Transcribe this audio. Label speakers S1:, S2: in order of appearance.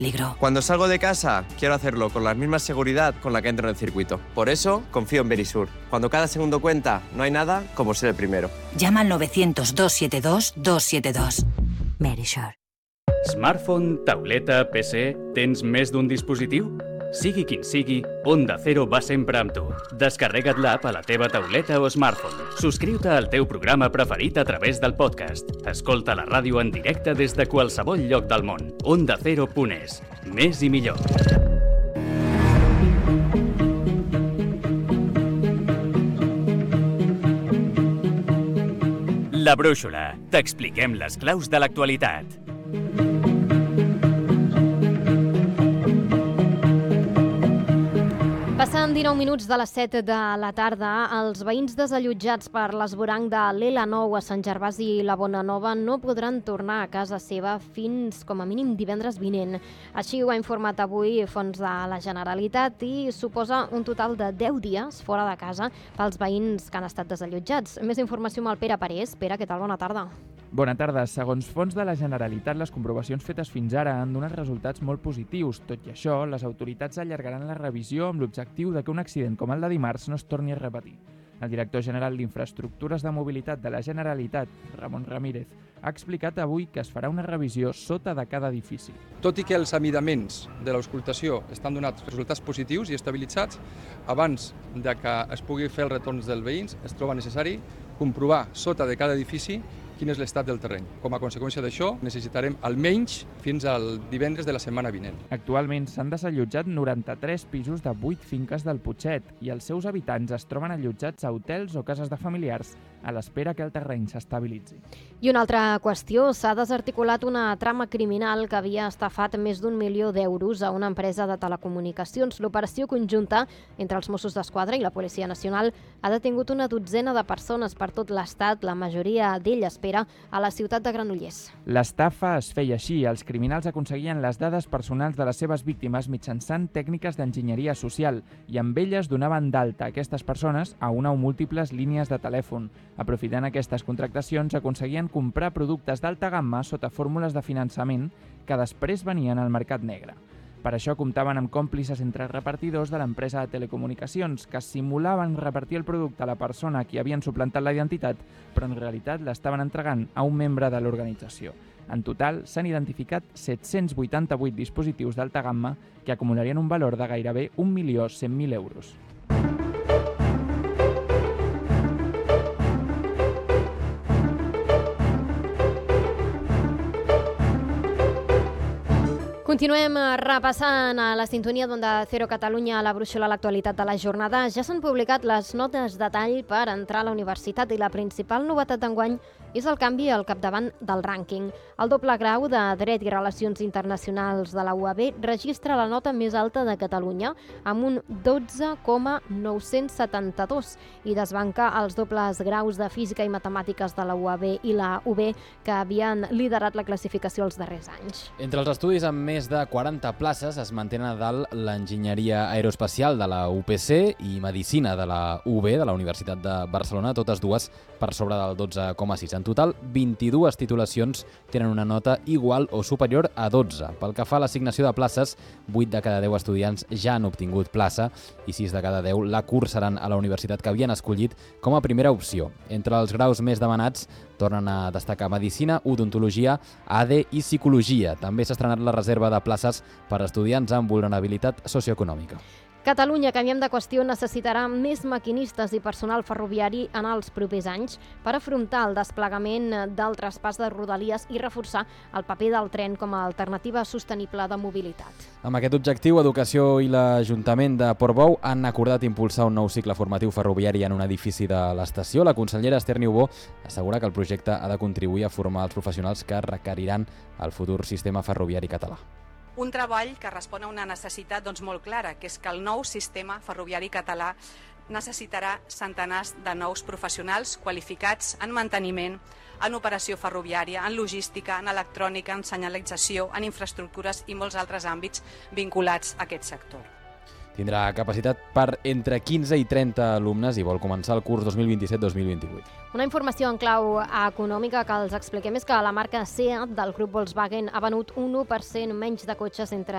S1: Peligro.
S2: Cuando salgo de casa, quiero hacerlo con la misma seguridad con la que entro en el circuito. Por eso, confío en Verisur. Cuando cada segundo cuenta, no hay nada como ser el primero.
S1: Llama al 900-272-272. Verisur.
S3: Smartphone, tauleta, PC... Tens més d'un dispositiu? Sigui quin sigui, Onda Cero va sempre amb tu. Descarrega't l'app a la teva tauleta o smartphone. Subscriu-te al teu programa preferit a través del podcast. Escolta la ràdio en directe des de qualsevol lloc del món. OndaCero.es. Més i millor. La Brúixola. T'expliquem les claus de l'actualitat.
S4: Passen 19 minuts de les 7 de la tarda. Els veïns desallotjats per l'esvoranc de l'L9 a Sant Gervasi i la Bonanova no podran tornar a casa seva fins com a mínim divendres vinent. Així ho ha informat avui Fons de la Generalitat i suposa un total de 10 dies fora de casa pels veïns que han estat desallotjats. Més informació amb el Pere Parés. Pere, què tal? Bona tarda.
S5: Bona tarda. Segons Fons de la Generalitat, les comprovacions fetes fins ara han donat resultats molt positius. Tot i això, les autoritats allargaran la revisió amb l'objectiu de que un accident com el de dimarts no es torni a repetir. El director general d'Infraestructures de Mobilitat de la Generalitat, Ramon Ramírez, ha explicat avui que es farà una revisió sota de cada edifici.
S6: Tot i que els amidaments de l'auscultació estan donats resultats positius i estabilitzats, abans de que es pugui fer els retorns dels veïns, es troba necessari comprovar sota de cada edifici quin és l'estat del terreny. Com a conseqüència d'això, necessitarem almenys fins al divendres de la setmana vinent.
S5: Actualment s'han desallotjat 93 pisos de 8 finques del Putxet i els seus habitants es troben allotjats a hotels o cases de familiars a l'espera que el terreny s'estabilitzi.
S4: I una altra qüestió, s'ha desarticulat una trama criminal que havia estafat més d'1 milió d'euros a una empresa de telecomunicacions. L'operació conjunta entre els Mossos d'Esquadra i la Policia Nacional ha detingut una dotzena de persones per tot l'Estat, la majoria d'elles a la ciutat de Granollers.
S5: L'estafa es feia així. Els criminals aconseguien les dades personals de les seves víctimes mitjançant tècniques d'enginyeria social i amb elles donaven d'alta aquestes persones a una o múltiples línies de telèfon. Aprofitant aquestes contractacions, aconseguien comprar productes d'alta gamma sota fórmules de finançament que després venien al mercat negre. Per això comptaven amb còmplices entre repartidors de l'empresa de telecomunicacions que simulaven repartir el producte a la persona a qui havien suplantat la identitat, però en realitat l'estaven entregant a un membre de l'organització. En total, s'han identificat 788 dispositius d'alta gamma que acumularien un valor de gairebé 1.100.000 euros.
S4: Continuem repassant a la sintonia d'Onda Cero Catalunya a la Brúixola a l'actualitat de la jornada. Ja s'han publicat les notes de tall per entrar a la universitat i la principal novetat d'enguany és el canvi al capdavant del rànquing. El doble grau de Dret i Relacions Internacionals de la UAB registra la nota més alta de Catalunya amb un 12,972 i desbanca els dobles graus de Física i Matemàtiques de la UAB i la UB que havien liderat la classificació els darrers anys.
S7: Entre els estudis amb més de 40 places es mantenen a dalt l'Enginyeria Aeroespacial de la UPC i Medicina de la UB, de la Universitat de Barcelona, totes dues per sobre del 12,6. En total, 22 titulacions tenen una nota igual o superior a 12. Pel que fa a l'assignació de places, 8 de cada 10 estudiants ja han obtingut plaça i 6 de cada 10 la cursaran a la universitat que havien escollit com a primera opció. Entre els graus més demanats tornen a destacar Medicina, Odontologia, AD i Psicologia. També s'ha estrenat la reserva de places per a estudiants amb vulnerabilitat socioeconòmica.
S4: Catalunya, canviem de qüestió, necessitarà més maquinistes i personal ferroviari en els propers anys per afrontar el desplegament del traspàs de Rodalies i reforçar el paper del tren com a alternativa sostenible de mobilitat.
S7: Amb aquest objectiu, Educació i l'Ajuntament de Portbou han acordat impulsar un nou cicle formatiu ferroviari en un edifici de l'estació. La consellera Esther Niubó assegura que el projecte ha de contribuir a formar els professionals que requeriran el futur sistema ferroviari català.
S8: Un treball que respon a una necessitat molt clara, que és que el nou sistema ferroviari català necessitarà centenars de nous professionals qualificats en manteniment, en operació ferroviària, en logística, en electrònica, en senyalització, en infraestructures i molts altres àmbits vinculats a aquest sector.
S7: Tindrà capacitat per entre 15 i 30 alumnes i vol començar el curs 2027-2028.
S4: Una informació en clau econòmica que els expliquem és que la marca SEAT del grup Volkswagen ha venut un 1% menys de cotxes entre